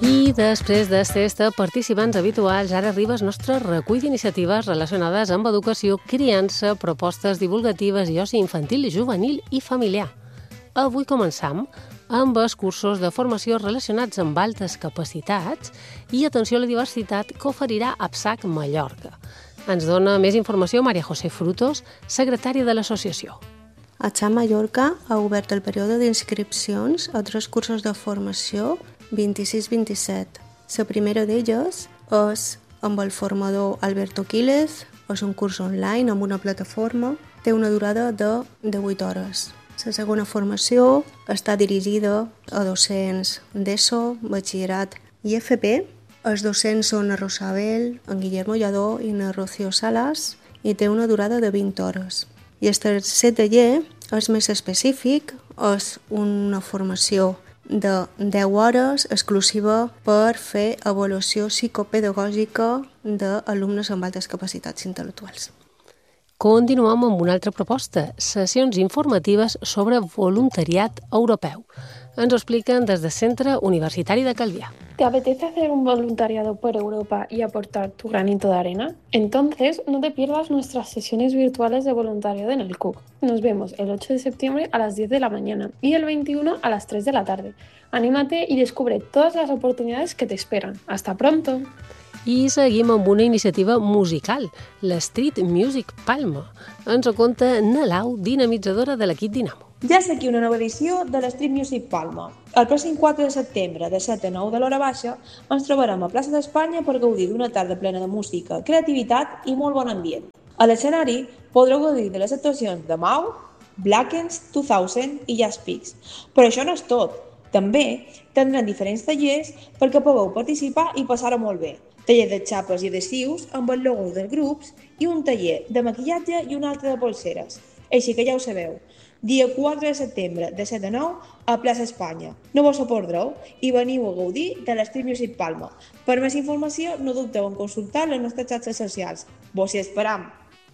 I després de ser participants habituals, ara arriba el nostre recull d'iniciatives relacionades amb educació, criança, propostes divulgatives i oci infantil, juvenil i familiar. Avui començam amb els cursos de formació relacionats amb altes capacitats i atenció a la diversitat que oferirà APSAC Mallorca. Ens dona més informació Maria José Frutos, secretària de l'associació. APSAC Mallorca ha obert el període d'inscripcions a 3 cursos de formació 26-27. La primera d'elles és amb el formador Alberto Quílez, és un curs online amb una plataforma, té una durada de 8 hores. La segona formació està dirigida a docents d'ESO, batxillerat i FP. Els docents són a Rosabel, en Guillermo Lladó i en Rocío Salas i té una durada de 20 hores. I el tercer taller és més específic, és una formació de 10 hores exclusiva per fer avaluació psicopedagògica d'alumnes amb altes capacitats intel·lectuals. Continuem amb una altra proposta, sessions informatives sobre voluntariat europeu. Ens ho expliquen des del Centre Universitari de Calvià. ¿Te apetece hacer un voluntariado por Europa y aportar tu granito de arena? Entonces, no te pierdas nuestras sesiones virtuales de voluntariado en el CUC. Nos vemos el 8 de septiembre a las 10 de la mañana y el 21 a las 3 de la tarde. Anímate y descubre todas las oportunidades que te esperan. ¡Hasta pronto! I seguim amb una iniciativa musical, l'Street Music Palma. Ens ho conta Nalau, dinamitzadora de l'equip Dinamo. Ja és aquí una nova edició de l'Street Music Palma. El pròxim 4 de setembre, de 7 a 9 de l'hora baixa, ens trobarem a Plaça d'Espanya per gaudir d'una tarda plena de música, creativitat i molt bon ambient. A l'escenari podreu gaudir de les actuacions de Mau, Blackens, 2000 i Jazz Peaks. Però això no és tot. També tindran diferents tallers perquè pugueu participar i passar-ho molt bé. Taller de xapes i adhesius amb el logo dels grups i un taller de maquillatge i un altre de polseres. Així que ja ho sabeu, dia 4 de setembre de 7 a 9 a Plaça Espanya. No vos ho perdreu i veniu a gaudir de l'Street Music Palma. Per més informació no dubteu en consultar les nostres xarxes socials. Vos hi esperam!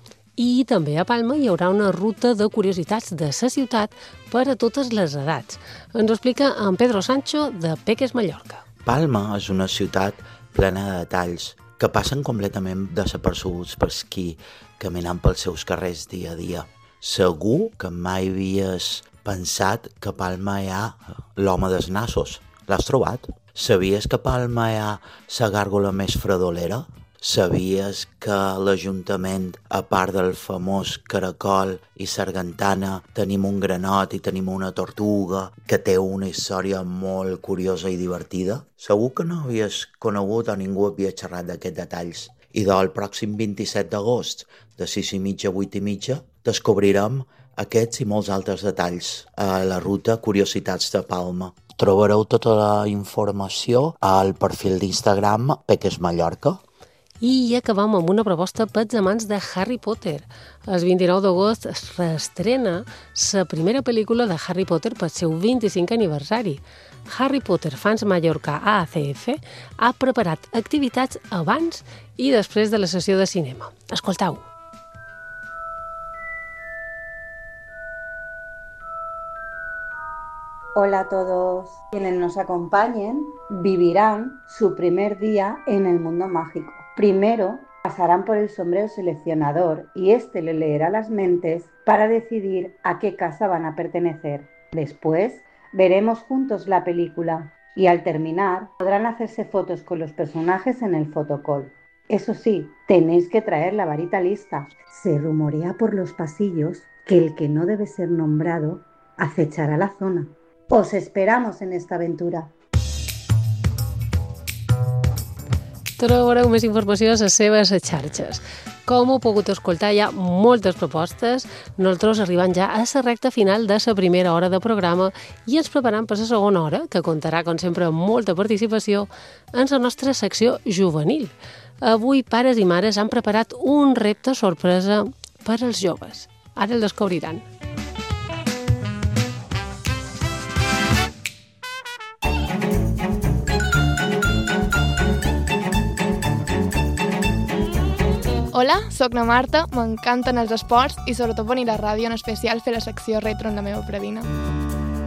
I també a Palma hi haurà una ruta de curiositats de la ciutat per a totes les edats. Ens ho explica en Pedro Sancho de Peques Mallorca. Palma és una ciutat plena de detalls que passen completament desapercebuts per qui caminant pels seus carrers dia a dia. Segur que mai havies pensat que a Palma hi ha l'home dels nassos. L'has trobat? Sabies que a Palma hi ha la gàrgola més fredolera? Sabies que l'Ajuntament, a part del famós caracol i sargantana, tenim un granot i tenim una tortuga que té una història molt curiosa i divertida? Segur que no havies conegut o ningú havia xerrat d'aquests detalls. I el pròxim 27 d'agost, de 6:30 a 8:30, descobrirem aquests i molts altres detalls a la ruta Curiositats de Palma. Trobareu tota la informació al perfil d'Instagram Peques Mallorca. I acabam amb una proposta pels amants de Harry Potter. El 29 d'agost es reestrena la primera pel·lícula de Harry Potter pel seu 25 aniversari. Harry Potter Fans Mallorca AACF ha preparat activitats abans i després de la sessió de cinema. Escoltau. Hola a todos. Quienes nos acompañen vivirán su primer día en el mundo mágico. Primero pasarán por el sombrero seleccionador y este le leerá las mentes para decidir a qué casa van a pertenecer. Después veremos juntos la película y al terminar podrán hacerse fotos con los personajes en el fotocall. Eso sí, tenéis que traer la varita lista. Se rumorea por los pasillos que el que no debe ser nombrado acechará la zona. Os esperamos en esta aventura. Trobareu més informació a les seves xarxes. Com heu pogut escoltar, hi ha moltes propostes. Nosaltres arribant ja a la recta final de la primera hora de programa i ens preparam per la segona hora, que comptarà, com sempre, amb molta participació en la nostra secció juvenil. Avui, pares i mares han preparat un repte sorpresa per als joves. Ara el descobriran. Hola, soc na Marta, m'encanten els esports i sobretot venir a la ràdio, en especial fer la secció retro amb la meva predina.